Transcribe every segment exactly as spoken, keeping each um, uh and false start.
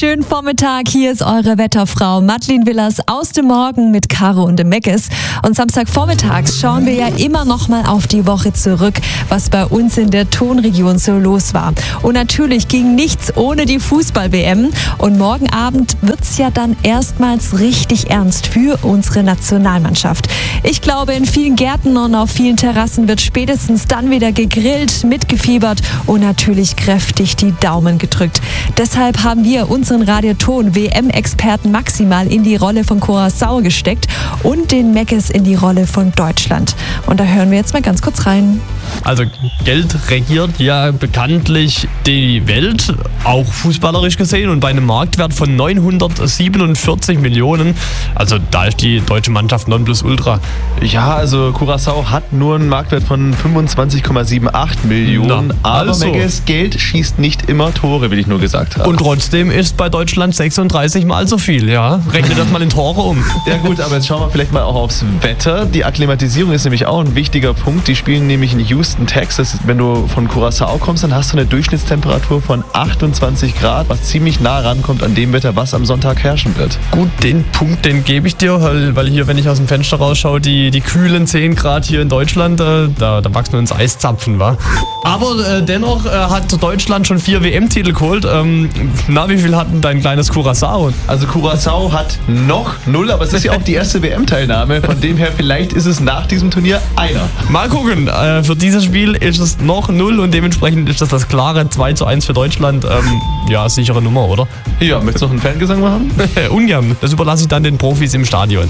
schönen Vormittag. Hier ist eure Wetterfrau Madeleine Willers aus dem Morgen mit Caro und dem Meckes. Und Samstagvormittags schauen wir ja immer noch mal auf die Woche zurück, was bei uns in der Tonregion so los war. Und natürlich ging nichts ohne die Fußball-W M. Und morgen Abend wird's ja dann erstmals richtig ernst für unsere Nationalmannschaft. Ich glaube, in vielen Gärten und auf vielen Terrassen wird spätestens dann wieder gegrillt, mitgefiebert und natürlich kräftig die Daumen gedrückt. Deshalb haben wir unseren Radioton-W M-Experten Maximal in die Rolle von Curaçao gesteckt und den Meckes in die Rolle von Deutschland. Und da hören wir jetzt mal ganz kurz rein. Also Geld regiert ja bekanntlich die Welt, auch fußballerisch gesehen, und bei einem Marktwert von neunhundertsiebenundvierzig Millionen, also da ist die deutsche Mannschaft Nonplusultra. Ja, also Curaçao hat nur einen Marktwert von fünfundzwanzig Komma achtundsiebzig Millionen, Na, aber also. Meckes, Geld schießt nicht immer Tore, will ich nur gesagt haben. Und trotzdem ist bei Deutschland sechsunddreißig Mal so viel, ja. Rechne das mal in Tore um. Ja gut, aber jetzt schauen wir vielleicht mal auch aufs Wetter. Die Akklimatisierung ist nämlich auch ein wichtiger Punkt. Die spielen nämlich in Houston, Texas. Wenn du von Curaçao kommst, dann hast du eine Durchschnittstemperatur von achtundzwanzig Grad, was ziemlich nah rankommt an dem Wetter, was am Sonntag herrschen wird. Gut, den Punkt, den gebe ich dir, weil, weil hier, wenn ich aus dem Fenster rausschaue, die, die kühlen zehn Grad hier in Deutschland, äh, da, da wachsen wir uns Eiszapfen, wa? Aber äh, dennoch äh, hat Deutschland schon vier W M-Titel geholt. Ähm, na, wie viel hat denn dein kleines Curaçao? Also Curaçao hat noch null, aber es ist ja auch die erste W M-Teilnahme. Von dem her, vielleicht ist es nach diesem Turnier einer. Mal gucken, äh, für dieses Spiel ist es noch null und dementsprechend ist das das klare zwei zu eins für Deutschland. Ähm, ja, sichere Nummer, oder? Ja, möchtest du noch einen Fangesang machen? Ungern, das überlasse ich dann den Profis im Stadion.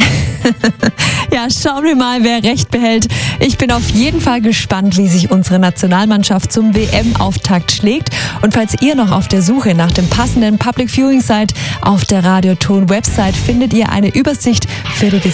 Ja, schauen wir mal, wer recht behält. Ich bin auf jeden Fall gespannt, wie sich unsere Nationalmannschaft zum W M-Auftakt schlägt. Und falls ihr noch auf der Suche nach dem passenden Public Viewing seid, auf der Radioton-Website findet ihr eine Übersicht für die